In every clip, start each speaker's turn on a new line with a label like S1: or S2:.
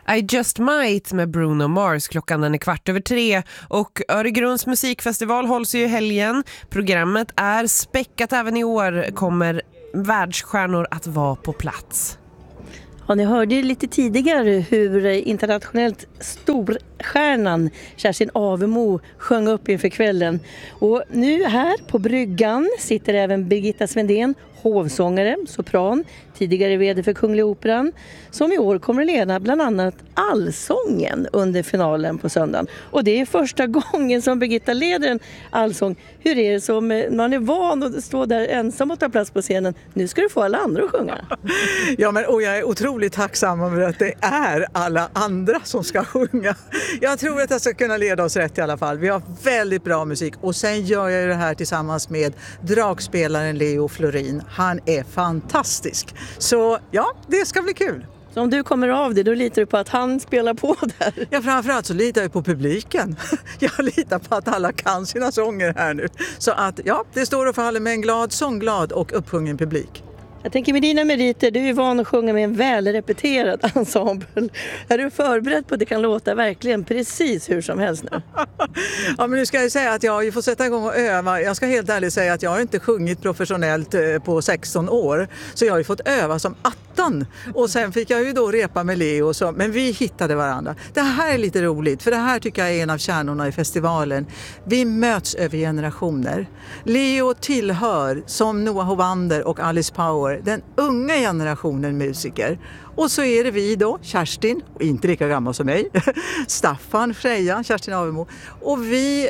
S1: I Just Might med Bruno Mars. Klockan den är 3:15 och Öregrunds musikfestival hålls ju i helgen. Programmet är späckat även i år. Kommer världsstjärnor att vara på plats.
S2: Ja, ni hörde ju lite tidigare hur internationellt storstjärnan Kerstin Avemo sjöng upp inför kvällen. Och nu här på bryggan sitter även Birgitta Svendén, hovsångare, sopran, tidigare vd för Kungliga Operan, som i år kommer att leda bland annat allsången under finalen på söndagen. Och det är första gången som Birgitta leder en allsång. Hur är det som man är van att stå där ensam och ta plats på scenen? Nu ska du få alla andra att sjunga.
S3: Ja, och jag är otroligt tacksam över att det är alla andra som ska sjunga. Jag tror att jag ska kunna leda oss rätt i alla fall. Vi har väldigt bra musik och sen gör jag det här tillsammans med dragspelaren Leo Florin. Han är fantastisk. Så ja, det ska bli kul.
S2: Så om du kommer av det, då litar du på att han spelar på där?
S3: Ja, framförallt så litar jag på publiken. Jag litar på att alla kan sina sånger här nu. Så att ja, det står och faller med en glad, sångglad och upphungen publik.
S2: Jag tänker med dina meriter, du är van att sjunga med en välrepeterad ensemble. Är du förberedd på att det kan låta verkligen precis hur som helst nu?
S3: Ja, men nu ska jag säga att jag får sätta igång och öva. Jag ska helt ärligt säga att jag har inte sjungit professionellt på 16 år. Så jag har ju fått öva som attan. Och sen fick jag ju då repa med Leo. Och så, men vi hittade varandra. Det här är lite roligt, för det här tycker jag är en av kärnorna i festivalen. Vi möts över generationer. Leo tillhör, som Noah Hovander och Alice Power, den unga generationen musiker. Och så är det vi då, Kerstin, och inte lika gammal som mig, Staffan, Freja, Kerstin Avemo. Och vi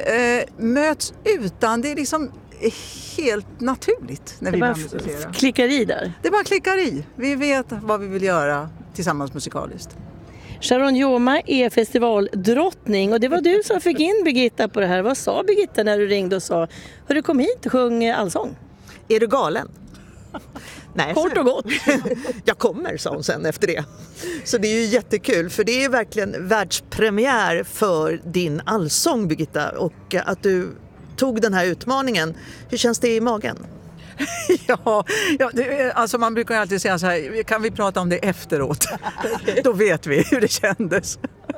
S3: möts utan, det är liksom helt naturligt när vi börjar musicera.
S2: Klickar i där?
S3: Det bara klickar i. Vi vet vad vi vill göra tillsammans musikaliskt.
S2: Sharon Joma är festivaldrottning och det var du som fick in Birgitta på det här. Vad sa Birgitta när du ringde och sa, hör du kom hit och sjung allsång?
S4: Är du galen? Nej,
S2: kort och gott.
S4: Jag kommer, sa hon sen efter det. Så det är ju jättekul, för det är verkligen världspremiär för din allsång, Birgitta. Och att du tog den här utmaningen. Hur känns det i magen?
S3: Ja, alltså man brukar alltid säga så här, kan vi prata om det efteråt? Då vet vi hur det kändes.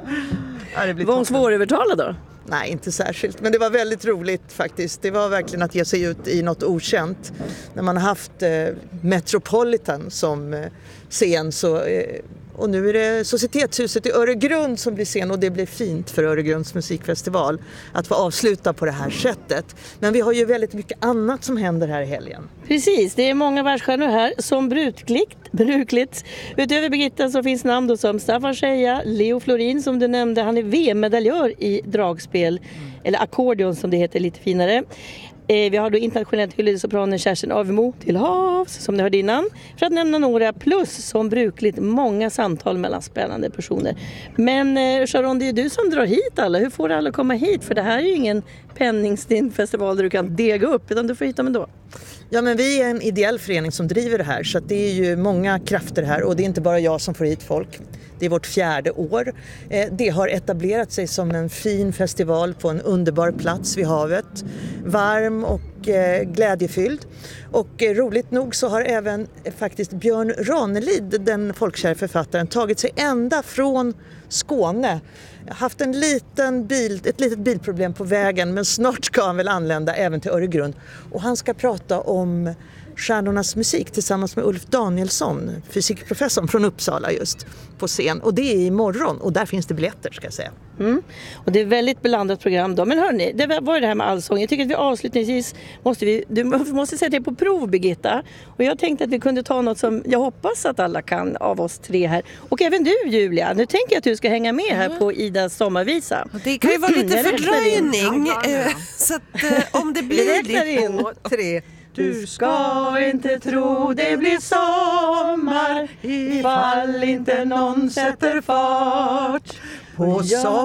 S2: Ja, var hon svårövertalad då?
S4: Nej, inte särskilt. Men det var väldigt roligt faktiskt. Det var verkligen att ge sig ut i något okänt. När man har haft Metropolitan som scen så... Och nu är det Societetshuset i Öregrund som blir scen och det blir fint för Öregrunds musikfestival att få avsluta på det här sättet. Men vi har ju väldigt mycket annat som händer här i helgen.
S2: Precis, det är många världsstjärnor här som brukligt. Utöver Birgitta så finns namn då som Staffan Scheja, Leo Florin som du nämnde, han är VM-medaljör i dragspel, eller ackordion som det heter lite finare. Vi har då internationellt hyllade sopranen Kerstin Avemo till havs, som ni hörde innan. För att nämna några, plus som brukligt många samtal mellan spännande personer. Men Sharon, det är du som drar hit alla. Hur får alla komma hit? För det här är ju ingen penningstinn festival där du kan dega upp, utan du får hit dem ändå.
S4: Ja, men vi är en ideell förening som driver det här, så att det är ju många krafter här och det är inte bara jag som får hit folk. Det är vårt 4:e år. Det har etablerat sig som en fin festival på en underbar plats vid havet. Varm och glädjefylld. Och roligt nog så har även faktiskt Björn Ranelid, den folkkära författaren, tagit sig ända från Skåne. Haft ett litet bilproblem på vägen, men snart ska han väl anlända även till Öregrund. Och han ska prata om stjärnornas musik tillsammans med Ulf Danielsson, fysikprofessorn från Uppsala just, på scen. Och det är imorgon och där finns det biljetter, ska jag säga.
S2: Och det är väldigt blandat program då. Men hörni, det var det här med allsång. Jag tycker att vi avslutningsvis du måste sätta dig på prov, Birgitta. Och jag tänkte att vi kunde ta något som jag hoppas att alla kan av oss tre här. Och även du, Julia. Nu tänker jag att du ska hänga med här på Idas sommarvisa.
S1: Det kan ju vara lite fördröjning. Så att om det blir det
S3: 2, 3.
S2: Du ska inte tro det blir sommar ifall inte någon sätter fart på sommar.